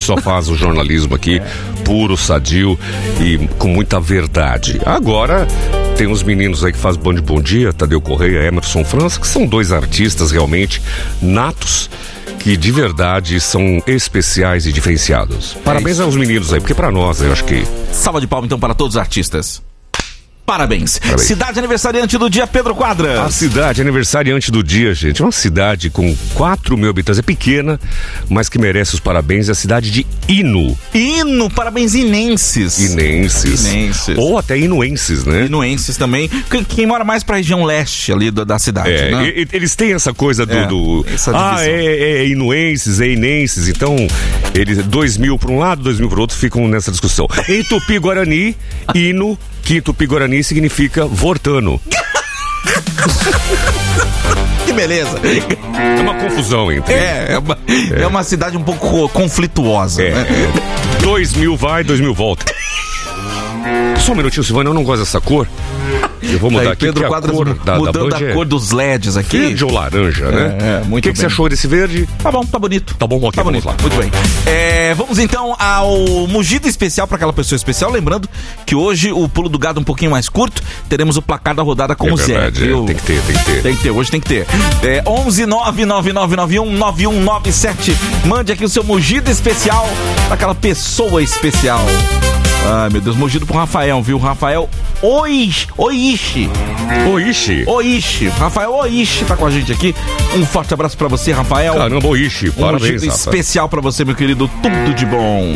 só faz o jornalismo aqui, puro, sadio e com muita verdade. Agora, tem uns meninos aí que fazem Bom Dia, Tadeu Correia, Emerson França, que são dois artistas realmente natos, que de verdade são especiais e diferenciados. Parabéns aos meninos aí, porque pra nós, eu acho que... Salva de palmas então para todos os artistas. Parabéns. Cidade aniversariante do dia, Pedro Quadras. A cidade aniversariante do dia, gente, é uma cidade com 4 mil habitantes, é pequena, mas que merece os parabéns, é a cidade de Ino. Ino, parabéns inenses. Inenses. Ou até inuenses, né? Inuenses também. Quem mora mais pra região leste ali da cidade, né? Eles têm essa coisa essa divisão. Inuenses, é inenses, então, eles 2.000 para um lado, 2.000 para o outro, ficam nessa discussão. Em Tupi-Guarani, Ino, que em Tupi-Guarani significa vortano. Que beleza. É uma confusão entre... É uma cidade um pouco conflituosa, né? 2.000 vai, 2.000 volta. Só um minutinho, Silvana, eu não gosto dessa cor. Eu vou mudar aqui, Pedro Quadras mudando a cor dos LEDs aqui. Verde ou laranja, né? Muito bem. O que você achou desse verde? Tá bom, tá bonito. Tá bom, ok, tá bonito. Vamos lá. Muito bem. Vamos então ao mugido especial para aquela pessoa especial. Lembrando que hoje o pulo do gado um pouquinho mais curto. Teremos o placar da rodada com o Zé. Tem que ter. Hoje tem que ter. 11 99991 9197. Mande aqui o seu mugido especial para aquela pessoa especial. Ai, meu Deus, mugido pro Rafael, viu? Rafael Oishi. Rafael Oishi tá com a gente aqui. Um forte abraço pra você, Rafael. Caramba, Oishi, parabéns, mugido especial pra você, meu querido. Tudo de bom.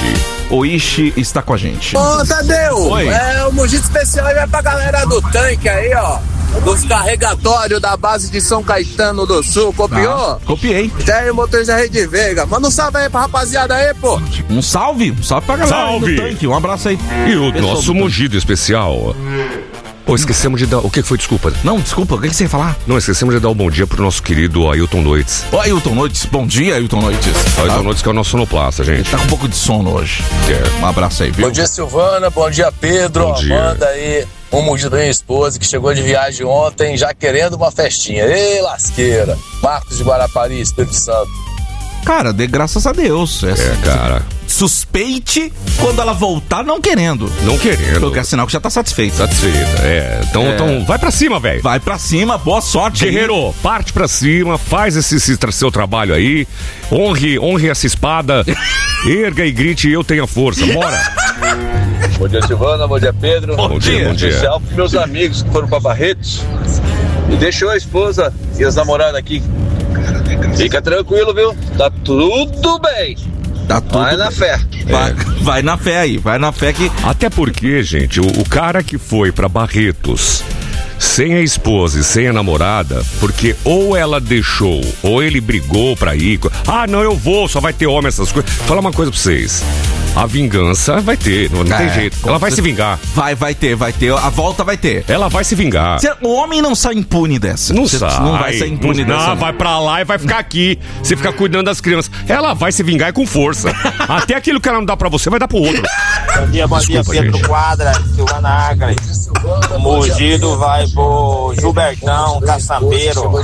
Oishi está com a gente. Ô, Tadeu. Oi. O mugido especial é pra galera do tanque aí, ó. Dos carregatórios da base de São Caetano do Sul, copiou? Copiei. Tem motores da Rede Veiga. Manda um salve aí pra rapaziada aí, pô. Um salve pra galera do tanque. Um abraço aí. E o nosso mugido especial. Esquecemos de dar... O que foi? Desculpa. Não, desculpa. O que você ia falar? Não, esquecemos de dar um bom dia pro nosso querido Ailton Noites. Ailton Noites. Bom dia, Ailton Noites. Ailton Noites, que é o nosso sonoplasta, gente. Ele tá com um pouco de sono hoje. Um abraço aí, viu? Bom dia, Silvana. Bom dia, Pedro. Bom dia. Manda aí um mugido da minha esposa que chegou de viagem ontem já querendo uma festinha. Ei, lasqueira. Marcos de Guarapari, Espírito Santo. Cara, dê graças a Deus. Cara. Suspeite quando ela voltar não querendo. Porque é sinal que já tá satisfeita. Então vai pra cima, velho. Vai pra cima, boa sorte. Guerreiro, parte pra cima, faz esse seu trabalho aí. Honre essa espada. Erga e grite, eu tenho a força. Bora. Bom dia, Silvana. Bom dia, Pedro. Bom dia. Especial pros meus amigos que foram pra Barretos e deixou a esposa e as namoradas aqui. Fica tranquilo, viu? Tá tudo bem. Vai na fé. Vai na fé aí. Vai na fé que... Até porque, gente, o cara que foi pra Barretos sem a esposa e sem a namorada, porque ou ela deixou, ou ele brigou pra ir. Não, eu vou, só vai ter homem, essas coisas. Vou falar uma coisa pra vocês. A vingança vai ter, não tem jeito. Ela vai se vingar. Vai ter. A volta vai ter. Ela vai se vingar. O homem não sai impune dessa. Não sai. Não vai ser impune dessa. Não, vai pra lá e vai ficar aqui. Você fica cuidando das crianças. Ela vai se vingar e com força. Até aquilo que ela não dá pra você, vai dar pro outro. Bom dia, Pedro Quadras, Silvana Agres. O mugido vai pro Gilbertão, Caçambeiro.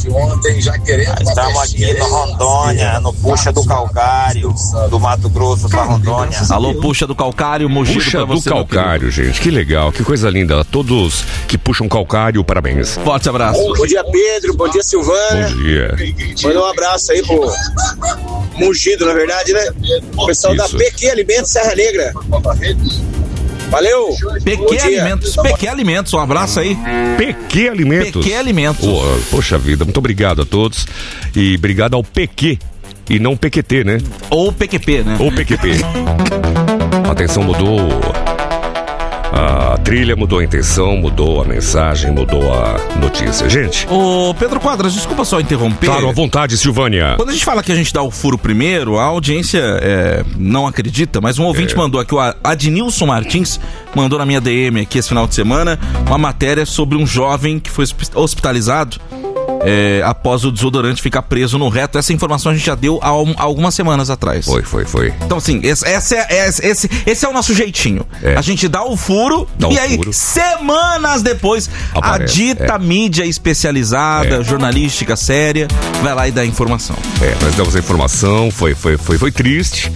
Estamos aqui no Rondônia, no Puxa do Calcário, do Mato Grosso pra Rondônia. Alô, Puxa do Calcário, mugido pra você. Puxa do Calcário, gente, que legal, que coisa linda. Todos que puxam calcário, parabéns. Forte abraço. Bom dia, Pedro. Bom dia, Silvana. Bom dia. Manda um abraço aí pro mugido, na verdade, né? O pessoal da PQ Alimentos Serra Negra. Valeu! PQ Alimentos, um abraço aí. PQ Alimentos. Poxa vida, muito obrigado a todos. E obrigado ao PQ. E não PQT, né? Ou PQP, né? Ou PQP. A atenção mudou. A trilha mudou a intenção, mudou a mensagem, mudou a notícia. Gente... Ô, Pedro Quadras, desculpa só interromper. Claro, à vontade, Silvânia. Quando a gente fala que a gente dá o furo primeiro, a audiência não acredita, mas um ouvinte mandou aqui, o Adnilson Martins, mandou na minha DM aqui esse final de semana, uma matéria sobre um jovem que foi hospitalizado após o desodorante ficar preso no reto. Essa informação a gente já deu há algumas semanas atrás. Foi. Então, assim, esse é o nosso jeitinho. A gente dá o furo semanas depois, aparece, a dita mídia especializada, jornalística séria, vai lá e dá a informação. Nós damos a informação, foi triste.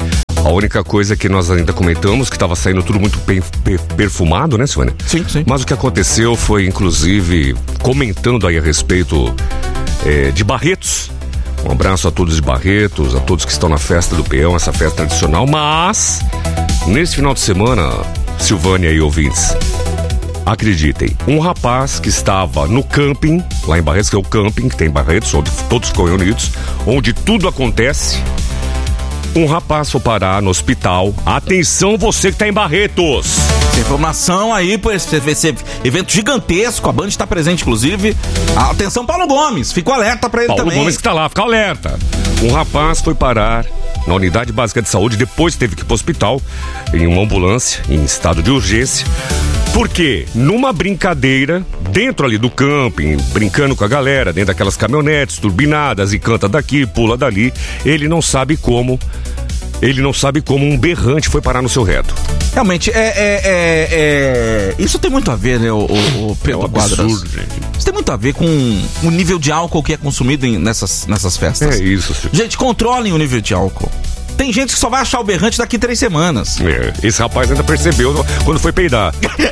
A única coisa que nós ainda comentamos, que estava saindo tudo muito perfumado, né, Silvânia? Sim. Mas o que aconteceu foi, inclusive, comentando aí a respeito de Barretos. Um abraço a todos de Barretos, a todos que estão na festa do Peão, essa festa tradicional. Mas, nesse final de semana, Silvânia e ouvintes, acreditem, um rapaz que estava no camping, lá em Barretos, que é o camping que tem em Barretos, onde todos ficam reunidos, onde tudo acontece, um rapaz foi parar no hospital. Atenção, você que está em Barretos! Informação aí por esse evento gigantesco, a Band está presente, inclusive. Atenção, Paulo Gomes, fica alerta para ele Paulo também. Paulo Gomes que está lá, fica alerta. Um rapaz foi parar na unidade básica de saúde, depois teve que ir para o hospital, em uma ambulância, em estado de urgência. Porque numa brincadeira, dentro ali do camping, brincando com a galera, dentro daquelas caminhonetes turbinadas e canta daqui, pula dali, ele não sabe como um berrante foi parar no seu reto. Realmente, isso tem muito a ver, né, o Pedro Quadras? Absurdo, gente. Isso tem muito a ver com o nível de álcool que é consumido nessas festas. É isso, senhor. Gente, controlem o nível de álcool. Tem gente que só vai achar o berrante daqui 3 semanas. Esse rapaz ainda percebeu quando foi peidar.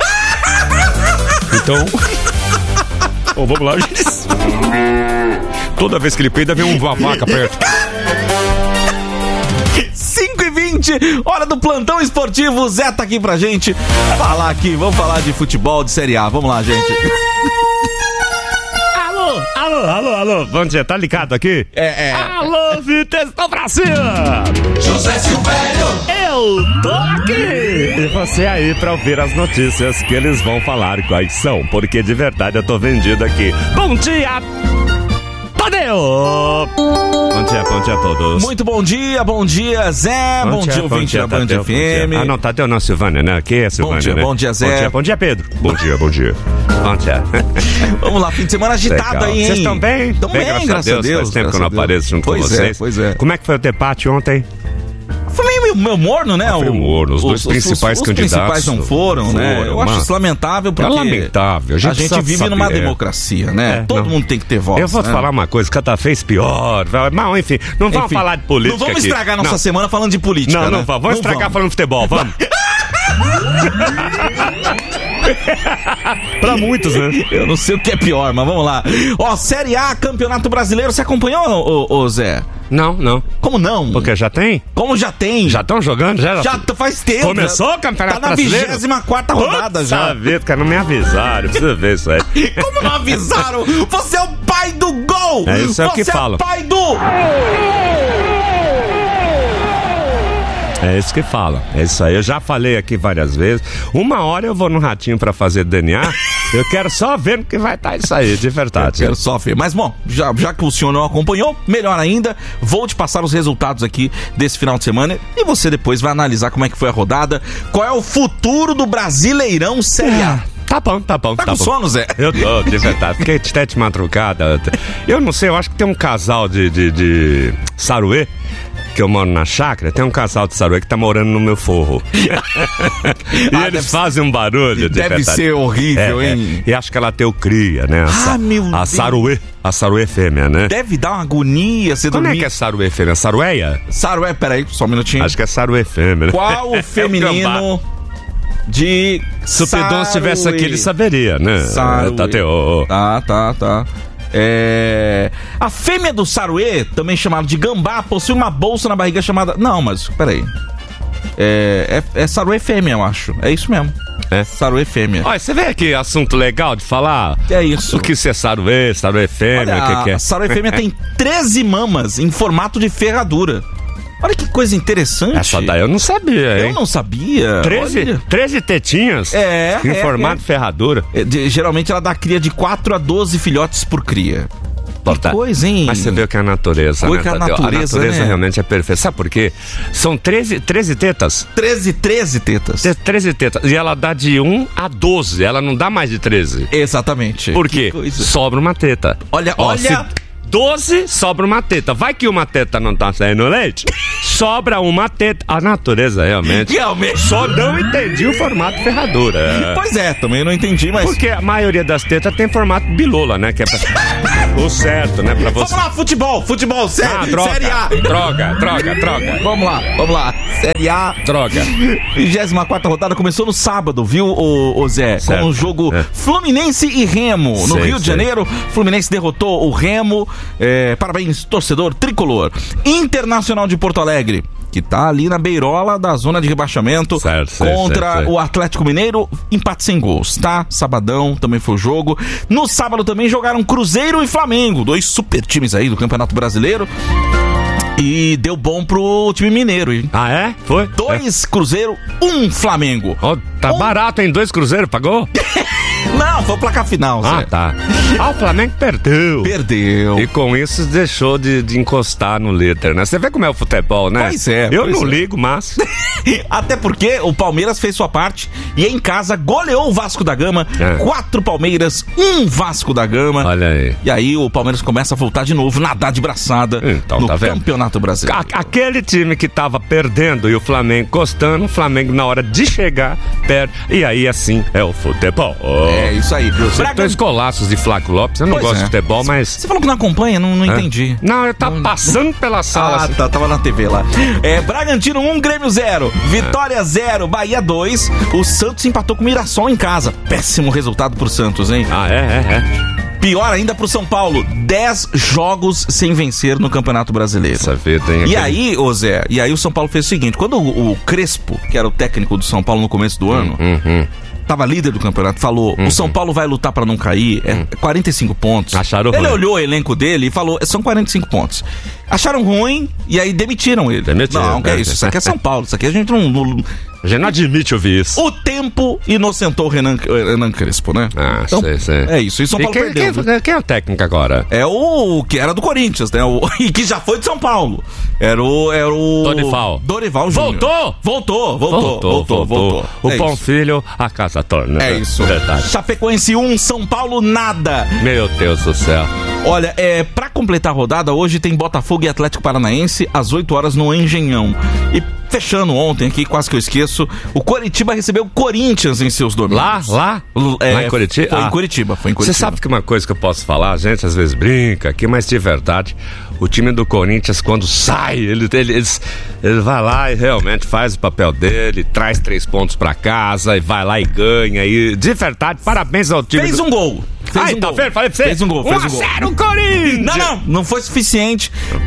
Então, vamos lá, gente. Toda vez que ele peida, vem uma vaca perto. 5h20, hora do plantão esportivo. O Zé tá aqui pra gente falar aqui. Vamos falar de futebol, de Série A. Vamos lá, gente. Alô. Bom dia, tá ligado aqui? Alô, Vitesse do Brasil! José Silvério! Eu tô aqui! E você aí pra ouvir as notícias que eles vão falar quais são, porque de verdade eu tô vendido aqui. Bom dia! Tadeu! Bom dia a todos. Muito bom dia, Zé. Bom dia, ouvinte da Band FM. Ah, não, Tadeu não, Silvânia, né? Aqui é Silvânia, bom dia, Zé. Bom dia, Pedro. Bom dia. Vamos lá, fim de semana agitado. Legal. aí, hein? Vocês estão bem? Estão bem, graças a Deus. Faz tempo que eu não apareço junto com vocês. Pois é. Como é que foi o debate ontem? Foi meio morno, né? Foi morno. Os dois principais candidatos. Os principais não foram, né? Eu acho isso lamentável, porque é lamentável. A gente vive numa democracia, né? Todo mundo tem que ter voz. Eu vou te falar uma coisa, cada vez pior. Mas, enfim, não vamos falar de política. Não vamos aqui. estragar nossa semana falando de política. Não vamos estragar falando de futebol, vamos. Pra muitos, né? Eu não sei o que é pior, mas vamos lá. Série A, Campeonato Brasileiro, você acompanhou, ô Zé? Não. Como não? Porque já tem? Como já tem? Já estão jogando? Já faz tempo. Começou o Campeonato Brasileiro? Tá na 24ª rodada já. Cara, não me avisaram. Preciso ver isso aí. Como não avisaram? Você é o pai do gol! É isso, é o que falam. Você é o pai do... É isso que fala. É isso aí. Eu já falei aqui várias vezes. Uma hora eu vou no Ratinho pra fazer DNA. Eu quero só ver no que vai estar isso aí, de verdade. Eu quero só ver. Mas, bom, já que o senhor não acompanhou, melhor ainda, vou te passar os resultados aqui desse final de semana e você depois vai analisar como é que foi a rodada, qual é o futuro do Brasileirão Série A. Tá bom. Tá com sono, Zé? Eu tô, de verdade. Fiquei até de madrugada. Eu não sei, eu acho que tem um casal de Saruê, que eu moro na chácara, tem um casal de Saruê que tá morando no meu forro. E eles fazem um barulho. Deve ser horrível, hein? E acho que ela tem o cria, né? A Saruê. A Saruê fêmea, né? Deve dar uma agonia você dormir. Como é que é Saruê fêmea? Saruéia? Sarué, peraí, só um minutinho. Acho que é Saruê fêmea, né? Qual o feminino de Se o Pedon estivesse aqui, ele saberia, né? Saruê. Tá. A fêmea do saruê, também chamada de gambá, possui uma bolsa na barriga chamada... Não, mas peraí. É saruê fêmea, eu acho. É isso mesmo. Saruê fêmea. Olha, você vê aqui assunto legal de falar? Que é isso? O que é saruê fêmea, o que é? A saruê fêmea tem 13 mamas em formato de ferradura. Olha que coisa interessante. Essa daí eu não sabia, hein? Eu não sabia. 13 tetinhas em formato de ferradura. Geralmente ela dá cria de 4 a 12 filhotes por cria. Que coisa, hein? Mas você vê que a natureza, né? A natureza, né? Realmente é perfeita. Sabe por quê? São 13 tetas. 13 tetas. 13 tetas. E ela dá de 1 a 12. Ela não dá mais de 13. Exatamente. Por quê? Sobra uma teta. Olha. 12, sobra uma teta. Vai que uma teta não tá saindo leite, sobra uma teta. A natureza realmente. Só não entendi o formato ferradura. Pois é, também não entendi, mas... Porque a maioria das tetas tem formato bilola, né? Que é o certo, né? Pra você. Vamos lá, futebol, Série A. Droga. Vamos lá, Série A. Droga. 24ª rodada começou no sábado, viu, ô Zé? Certo. Com o jogo Fluminense e Remo. No Rio de Janeiro, Fluminense derrotou o Remo. Parabéns, torcedor tricolor. Internacional de Porto Alegre, que tá ali na beirola da zona de rebaixamento, contra o Atlético Mineiro, empate sem gols, tá? Sabadão também foi o jogo. No sábado também jogaram Cruzeiro e Flamengo, 2 super times aí do Campeonato Brasileiro. E deu bom pro time mineiro, hein? Ah, é? Foi? 2 Cruzeiro, 1 Flamengo. Tá barato, hein? 2 Cruzeiro, pagou? Não, foi o placar final, Zé. Tá. O Flamengo perdeu. E com isso deixou de encostar no líder, né? Você vê como é o futebol, né? Pois é. Eu não ligo, mas... Até porque o Palmeiras fez sua parte e em casa goleou o Vasco da Gama. 4 Palmeiras, 1 Vasco da Gama. Olha aí. E aí o Palmeiras começa a voltar de novo, nadar de braçada no Campeonato Brasileiro. Aquele time que tava perdendo e o Flamengo encostando, o Flamengo na hora de chegar, perde. E aí assim é o futebol. É isso aí. Você tem escolaços de Flávio Lopes, eu não gosto de futebol, mas... Você falou que não acompanha, não entendi. Não, eu tava passando pela sala. Tá, tava na TV lá. Bragantino 1, Grêmio 0. Vitória 0, Bahia 2. O Santos empatou com o Mirassol em casa. Péssimo resultado pro Santos, hein? Pior ainda pro São Paulo, 10 jogos sem vencer no Campeonato Brasileiro. Essa vida, hein? E aí, ô Zé, o São Paulo fez o seguinte, quando o Crespo, que era o técnico do São Paulo no começo do ano, tava líder do campeonato, falou, o São Paulo vai lutar pra não cair, 45 pontos. Acharam Ele ruim. olhou o elenco dele e falou, são 45 pontos. Acharam ruim e aí demitiram ele. Não, que é isso, isso aqui é São Paulo, isso aqui a gente não... A gente não admite ouvir isso. O tempo inocentou o Renan Crespo, né? Então, sei. É isso. E São Paulo perdeu. Quem é o técnico agora? É o que era do Corinthians, né? E que já foi de São Paulo. Era o... Dorival Júnior. Voltou. O Pão Filho, a casa torna. É isso. Verdade. Chapecoense 1, São Paulo nada. Meu Deus do céu. Olha, pra completar a rodada, hoje tem Botafogo e Atlético Paranaense às 8 horas no Engenhão. E fechando ontem aqui, quase que eu esqueço, o Coritiba recebeu o Corinthians em seus domínios. Lá em Curitiba? Foi em Curitiba. Você sabe que uma coisa que eu posso falar, a gente às vezes brinca aqui, mas de verdade, o time do Corinthians, quando sai, ele vai lá e realmente faz o papel dele, traz 3 pontos pra casa e vai lá e ganha. E de verdade, parabéns ao time. Fez um gol. Tá vendo? Falei pra você. Fez um gol. 1-0 Corinthians! Não foi suficiente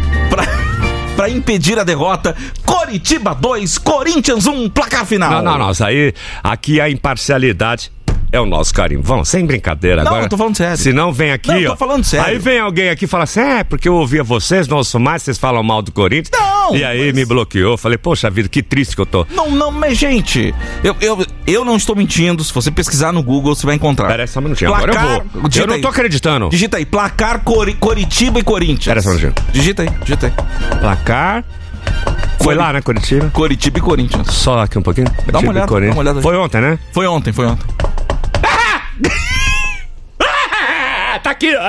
pra impedir a derrota. Coritiba 2, Corinthians 1, placar final. Não, isso aí, aqui a imparcialidade é o nosso carinho. Vamos, sem brincadeira. Não, agora, eu tô falando sério. Se não, vem aqui, tô falando sério. Aí vem alguém aqui e fala assim, porque eu ouvia vocês, não ouço mais, vocês falam mal do Corinthians. Não! E aí me bloqueou. Falei, poxa vida, que triste que eu tô. Não, mas gente, eu não estou mentindo. Se você pesquisar no Google, você vai encontrar. Pera aí só um minutinho, agora eu vou. Eu não tô acreditando. Digita aí, placar Coritiba e Corinthians. Pera só um minutinho. Digita aí. Placar... Foi lá, né, Curitiba? Coritiba e Corinthians. Só aqui um pouquinho. Dá uma olhada. Foi ontem, né? Foi ontem. Tá aqui, ó.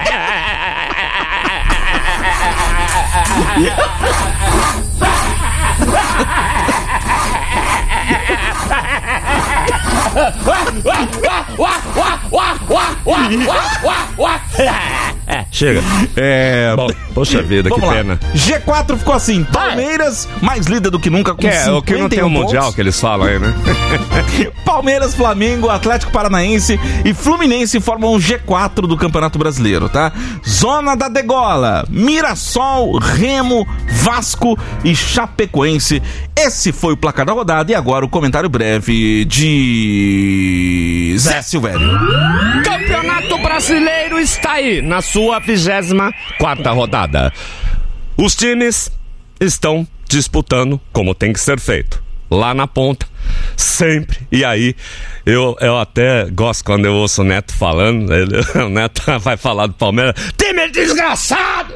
Chega. Bom, poxa vida, vamos que lá. pena. G4 ficou assim, Palmeiras mais líder do que nunca com 51 o que não tem o Mundial pontos. que eles falam aí, né? Palmeiras, Flamengo, Atlético Paranaense e Fluminense formam o G4 do Campeonato Brasileiro, tá? Zona da degola, Mirassol, Remo, Vasco e Chapecoense. Esse foi o placar da rodada e agora o comentário breve de Zé Silvério. Campeonato Brasileiro está aí na sua 24ª rodada. Os times estão disputando como tem que ser feito. Lá na ponta, sempre. E aí, eu até gosto quando eu ouço o Neto falando. O Neto vai falar do Palmeiras. Time desgraçado!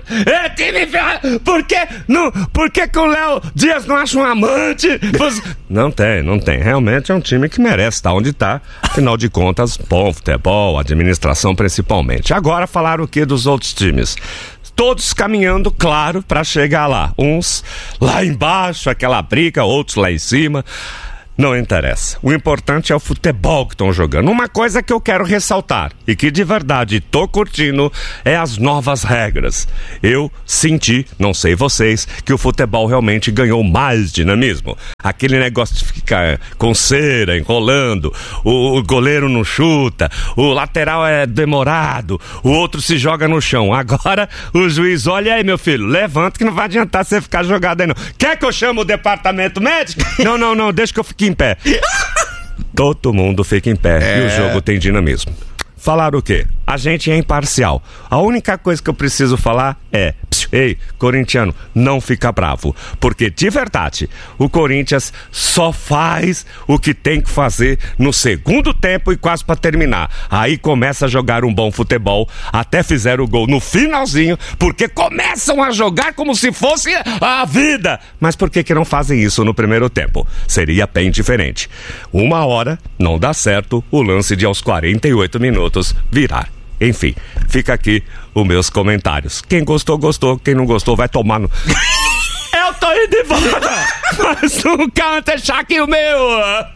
Por que o Léo Dias não acha um amante? Não tem. Realmente é um time que merece estar onde está. Afinal de contas, bom futebol, administração principalmente. Agora falaram o que dos outros times? todos caminhando, claro, para chegar lá. Uns lá embaixo, aquela briga, outros lá em cima. Não interessa. O importante é o futebol que estão jogando. Uma coisa que eu quero ressaltar e que de verdade tô curtindo é as novas regras. Eu senti, não sei vocês, que o futebol realmente ganhou mais dinamismo. Aquele negócio de ficar com cera, enrolando, o goleiro não chuta, o lateral é demorado, o outro se joga no chão. Agora o juiz, olha aí, meu filho, levanta que não vai adiantar você ficar jogado aí não. Quer que eu chame o departamento médico? Não, deixa que eu fique em pé. Todo mundo fica em pé e o jogo tem dinamismo. Falar o quê? A gente é imparcial. A única coisa que eu preciso falar é: ei, corintiano, não fica bravo. Porque, de verdade, o Corinthians só faz o que tem que fazer no segundo tempo e quase para terminar. Aí começa a jogar um bom futebol. Até fizeram o gol no finalzinho, porque começam a jogar como se fosse a vida. Mas por que não fazem isso no primeiro tempo? Seria bem diferente. Uma hora não dá certo o lance de aos 48 minutos virar. Enfim, fica aqui os meus comentários. Quem gostou, gostou. Quem não gostou, vai tomar no... Eu tô indo embora, mas nunca deixar aqui o meu...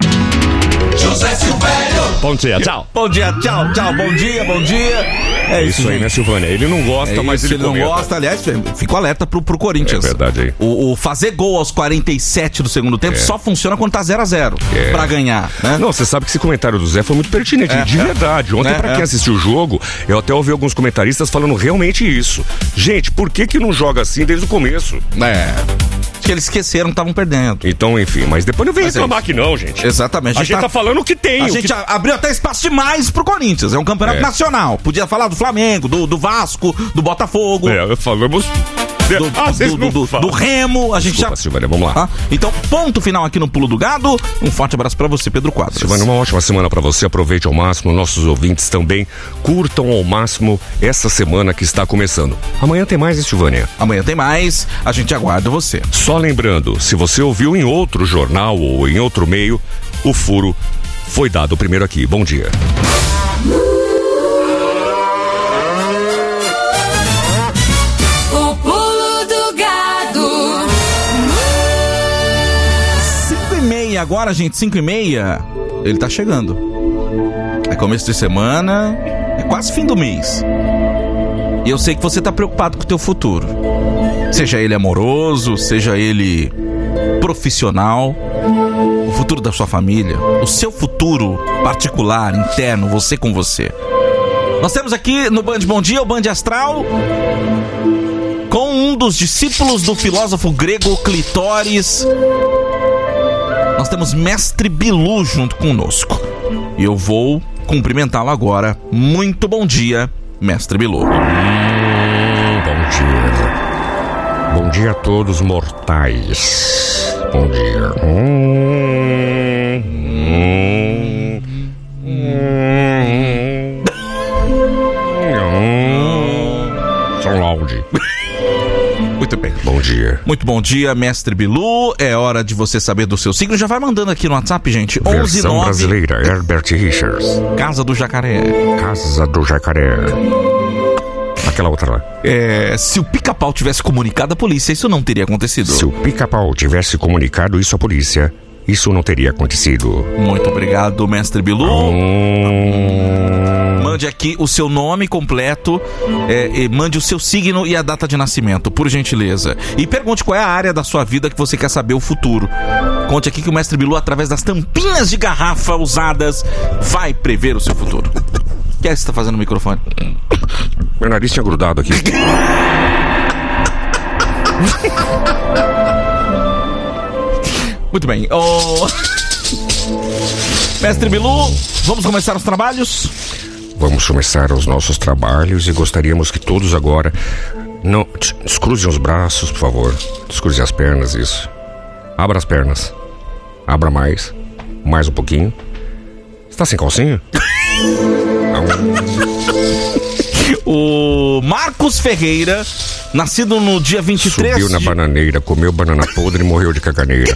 José Silvério. Bom dia, tchau. Bom dia, tchau, bom dia. É isso aí, né, Silvânia? Ele não gosta, mas ele não gosta. Aliás, fico alerta pro Corinthians. É verdade aí. O fazer gol aos 47 do segundo tempo só funciona quando tá 0-0 pra ganhar, né? Não, você sabe que esse comentário do Zé foi muito pertinente, de verdade. Ontem, pra quem assistiu o jogo, eu até ouvi alguns comentaristas falando realmente isso. Gente, por que não joga assim desde o começo? Que eles esqueceram que estavam perdendo. Então, enfim, mas depois não vem reclamar que não, gente. Exatamente. A gente tá falando o que tem. A gente abriu até espaço demais pro Corinthians. É um campeonato nacional. Podia falar do Flamengo, do Vasco, do Botafogo. Falamos... Do Remo, a gente Desculpa, já... Silvânia, vamos lá. Então, ponto final aqui no Pulo do Gado. Um forte abraço pra você, Pedro Quadros. Silvânia, uma ótima semana pra você. Aproveite ao máximo. Nossos ouvintes também curtam ao máximo essa semana que está começando. Amanhã tem mais, hein, Silvânia? Amanhã tem mais. A gente aguarda você. Só lembrando, se você ouviu em outro jornal ou em outro meio, o furo foi dado primeiro aqui. Bom dia. Agora, gente, 5h30, ele tá chegando. É começo de semana, é quase fim do mês. E eu sei que você tá preocupado com o teu futuro. Seja ele amoroso, seja ele profissional, o futuro da sua família, o seu futuro particular, interno, você com você. Nós temos aqui no Band Bom Dia, o Band Astral, com um dos discípulos do filósofo grego Clitóris. Nós temos Mestre Bilu junto conosco. E eu vou cumprimentá-lo agora. Muito bom dia, Mestre Bilu. Bom dia. Bom dia a todos mortais. Bom dia. São Laude. Muito bem. Bom dia. Muito bom dia, Mestre Bilu. É hora de você saber do seu signo. Já vai mandando aqui no WhatsApp, gente. 11 Versão 9... brasileira, Herbert Richards. Casa do Jacaré. Casa do Jacaré. Aquela outra lá. Se o Pica-Pau tivesse comunicado à polícia, isso não teria acontecido. Se o Pica-Pau tivesse comunicado isso à polícia, isso não teria acontecido. Muito obrigado, Mestre Bilu. Mande aqui o seu nome completo, mande o seu signo e a data de nascimento, por gentileza. E pergunte qual é a área da sua vida que você quer saber o futuro. Conte aqui que o Mestre Bilu, através das tampinhas de garrafa usadas, vai prever o seu futuro. O que é que você está fazendo no microfone? Meu nariz tinha grudado aqui. Muito bem. Mestre Bilu, vamos começar os trabalhos? Vamos começar os nossos trabalhos e gostaríamos que todos agora não descruzem os braços, por favor. Descruzem as pernas, isso. Abra as pernas. Abra mais um pouquinho. Está sem calcinha? O Marcos Ferreira, nascido no dia 23... Subiu na bananeira, comeu banana podre e morreu de caganeira.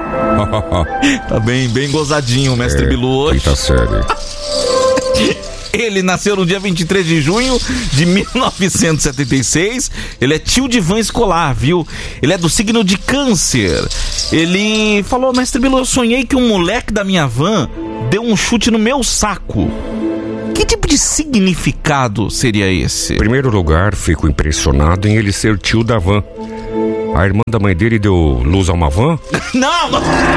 Tá bem gozadinho o Mestre Bilu hoje. Quinta série. Ele nasceu no dia 23 de junho de 1976. Ele é tio de van escolar, viu? Ele é do signo de Câncer. Ele falou: mestre Bilu, eu sonhei que um moleque da minha van deu um chute no meu saco. Que tipo de significado seria esse? Em primeiro lugar, fico impressionado em ele ser tio da van. A irmã da mãe dele deu luz a uma van? Não!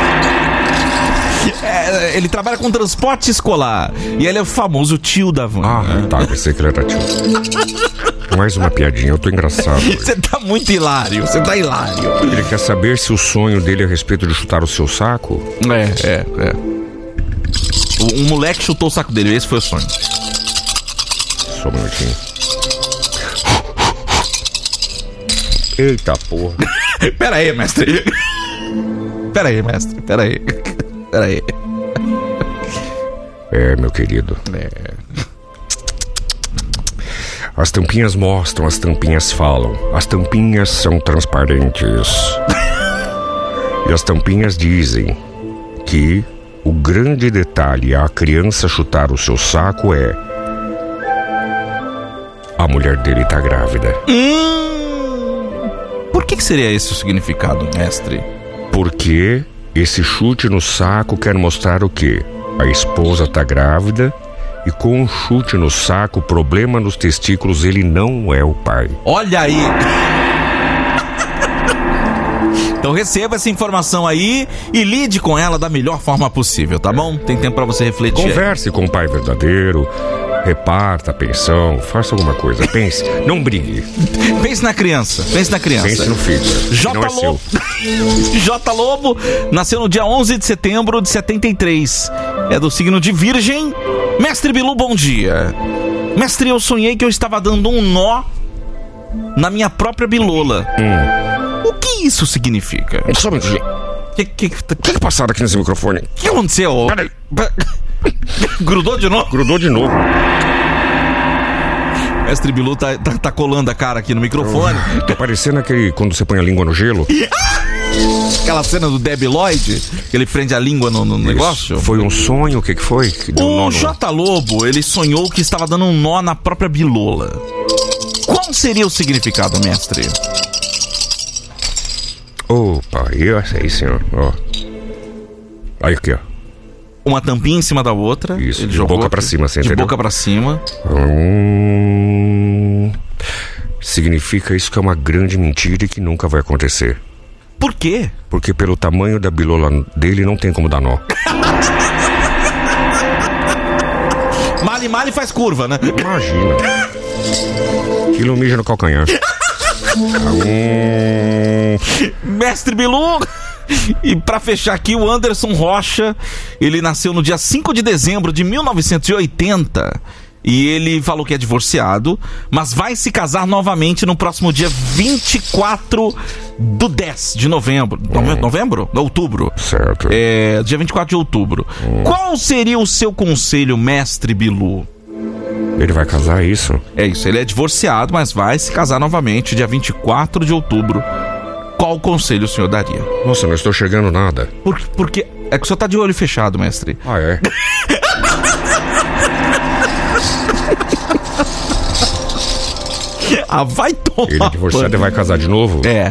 Ele trabalha com transporte escolar. E ele é o famoso tio da van. Tá, pensei que ele era tio. Mais uma piadinha, eu tô engraçado. Você tá muito hilário, você tá hilário. Ele quer saber se o sonho dele é a respeito de chutar o seu saco? É. Um moleque chutou o saco dele, esse foi o sonho. Só um minutinho. Eita porra. Pera aí, mestre. É, meu querido. As tampinhas mostram, as tampinhas falam. As tampinhas são transparentes. E as tampinhas dizem que o grande detalhe a criança chutar o seu saco é: a mulher dele tá grávida. Por que seria esse o significado, mestre? Porque esse chute no saco quer mostrar o quê? A esposa tá grávida e com um chute no saco, problema nos testículos, ele não é o pai. Olha aí! Então receba essa informação aí e lide com ela da melhor forma possível, tá bom? Tem tempo pra você refletir. Converse com o pai verdadeiro, reparta a pensão, faça alguma coisa. Pense, não brigue. Pense na criança. Pense no filho. J. Lobo nasceu no dia 11 de setembro de 73. É do signo de Virgem. Mestre Bilu, bom dia. Mestre, eu sonhei que eu estava dando um nó na minha própria bilola. O que isso significa? Só um minutinho. Que passaram aqui nesse microfone? O que aconteceu? Peraí. Grudou de novo? Grudou de novo. Mestre Bilu tá colando a cara aqui no microfone. Tá parecendo aquele quando você põe a língua no gelo. Aquela cena do Debi Lloyd, que ele prende a língua no negócio. Foi um sonho? O que foi? O J. Lobo, ele sonhou que estava dando um nó na própria bilola. Qual seria o significado, mestre? Opa, eu sei, senhor. Ó. Aí aqui, ó. Uma tampinha em cima da outra. Isso, ele de boca pra cima, você entendeu? De boca pra cima. Significa isso que é uma grande mentira e que nunca vai acontecer. Por quê? Porque pelo tamanho da bilola dele não tem como dar nó. Male faz curva, né? Imagina. Aquilo mija no calcanhar. Mestre Bilu. E pra fechar aqui, o Anderson Rocha, ele nasceu no dia 5 de dezembro de 1980. E ele falou que é divorciado, mas vai se casar novamente no próximo dia 24 de novembro. Novembro? Outubro. Certo. Dia 24 de outubro. Qual seria o seu conselho, mestre Bilu? Ele vai casar, isso? É isso, ele é divorciado, mas vai se casar novamente dia 24 de outubro. Qual conselho o senhor daria? Nossa, não estou chegando nada. Porque é que o senhor tá de olho fechado, mestre. Ah, é? Vai tomar. Ele é divorciado e vai casar de novo? É.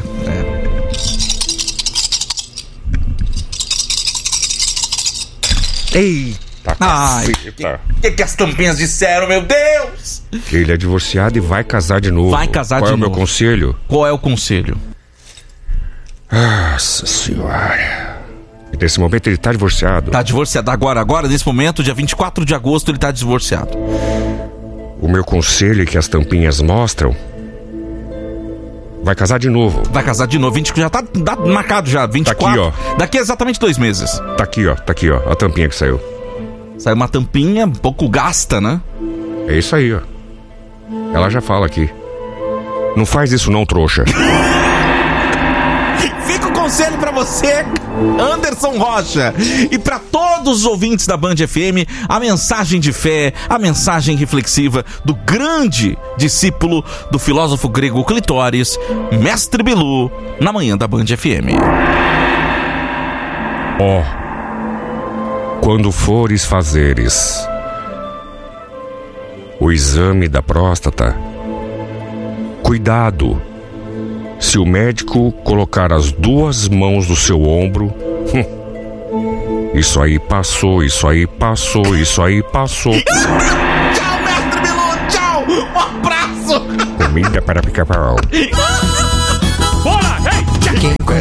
Eita, caceta. Que as tampinhas disseram, meu Deus? Ele é divorciado e vai casar de novo. Vai casar Qual de é o novo. meu conselho? Qual é o conselho? Nossa senhora. E nesse momento ele tá divorciado? Tá divorciado agora, nesse momento, dia 24 de agosto, ele tá divorciado. O meu conselho é que as tampinhas mostram. Vai casar de novo. Vai casar de novo. 20, já tá marcado já. 24. Tá aqui, ó. Daqui a exatamente 2 meses. Tá aqui, ó. A tampinha que saiu. Saiu uma tampinha um pouco gasta, né? É isso aí, ó. Ela já fala aqui. Não faz isso não, trouxa. Fica o conselho pra você, Anderson Rocha. E pra todos os ouvintes da Band FM, a mensagem de fé, a mensagem reflexiva do grande discípulo do filósofo grego Clitóris, Mestre Bilu, na manhã da Band FM. Quando fores fazeres o exame da próstata, cuidado. Se o médico colocar as 2 mãos no seu ombro, isso aí passou, isso aí passou, isso aí passou. Tchau, mestre Bilu, tchau, um abraço. Comida para pica-pau.